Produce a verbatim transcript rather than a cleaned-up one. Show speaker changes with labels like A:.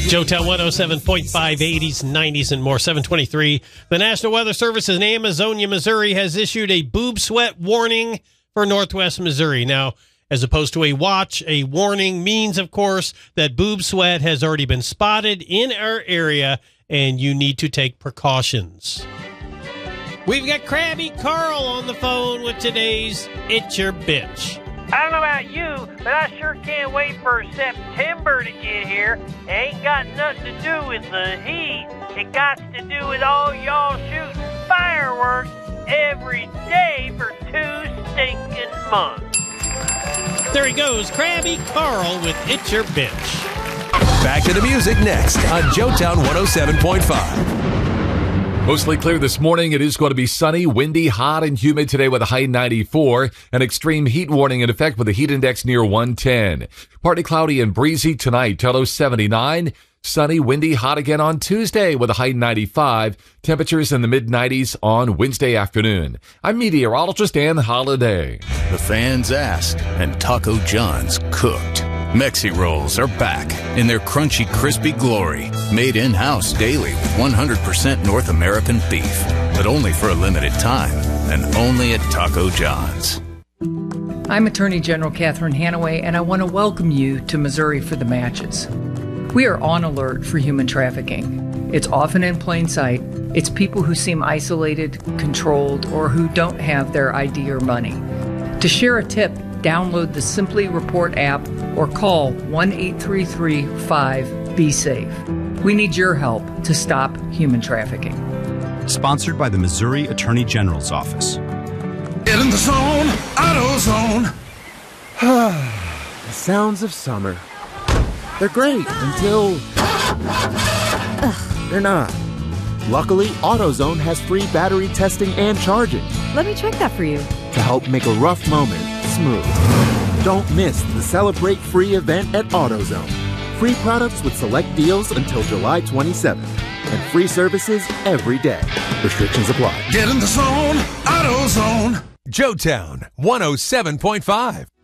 A: Joetown one oh seven point five, eighties, nineties, and more. seven twenty-three. The National Weather Service in Amazonia, Missouri, has issued a boob sweat warning for northwest Missouri. Now, as opposed to a watch, a warning means, of course, that boob sweat has already been spotted in our area, and you need to take precautions. We've got Krabby Carl on the phone with today's It's Your Bitch.
B: I don't know about you, but I sure can't wait for September to get here. It ain't got nothing to do with the heat. It got to do with all y'all shooting fireworks every day for two stinking months.
A: There he goes, Krabby Carl with It's Your Bitch.
C: Back to the music next on Joetown one oh seven point five.
D: Mostly clear this morning. It is going to be sunny, windy, hot, and humid today with a high ninety-four. An extreme heat warning in effect with a heat index near one ten. Partly cloudy and breezy tonight, low seventy-nine. Sunny, windy, hot again on Tuesday with a high ninety-five. Temperatures in the mid nineties on Wednesday afternoon. I'm meteorologist Ann Holiday.
E: The fans asked, and Taco John's cooked. Mexi Rolls are back in their crunchy, crispy glory. Made in-house daily with one hundred percent North American beef. But only for a limited time, and only at Taco John's.
F: I'm Attorney General Catherine Hanaway, and I want to welcome you to Missouri for the Matches. We are on alert for human trafficking. It's often in plain sight. It's people who seem isolated, controlled, or who don't have their I D or money. To share a tip, download the Simply Report app or call one eight three three five be safe. We need your help to stop human trafficking.
G: Sponsored by the Missouri Attorney General's Office.
H: Get in the zone, AutoZone. The sounds of summer. They're great until they're not. Luckily, AutoZone has free battery testing and charging.
I: Let me check that for you.
H: To help make a rough moment smooth. Don't miss the Celebrate Free event at AutoZone. Free products with select deals until July twenty-seventh. And free services every day. Restrictions apply.
C: Get in the zone, AutoZone. Joetown one oh seven point five.